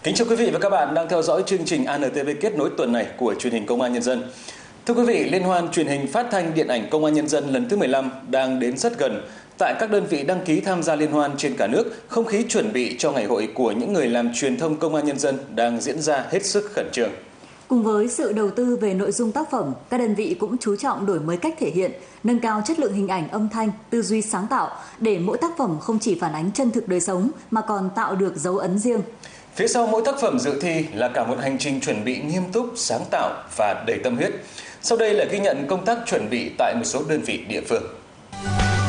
Kính chào quý vị và các bạn đang theo dõi chương trình ANTV kết nối tuần này của truyền hình Công an Nhân dân. Thưa quý vị, Liên hoan truyền hình phát thanh điện ảnh Công an Nhân dân lần thứ 15 đang đến rất gần. Tại các đơn vị đăng ký tham gia liên hoan trên cả nước, không khí chuẩn bị cho ngày hội của những người làm truyền thông Công an Nhân dân đang diễn ra hết sức khẩn trương. Cùng với sự đầu tư về nội dung tác phẩm, các đơn vị cũng chú trọng đổi mới cách thể hiện, nâng cao chất lượng hình ảnh âm thanh, tư duy sáng tạo để mỗi tác phẩm không chỉ phản ánh chân thực đời sống mà còn tạo được dấu ấn riêng. Phía sau mỗi tác phẩm dự thi là cả một hành trình chuẩn bị nghiêm túc, sáng tạo và đầy tâm huyết. Sau đây là ghi nhận công tác chuẩn bị tại một số đơn vị địa phương.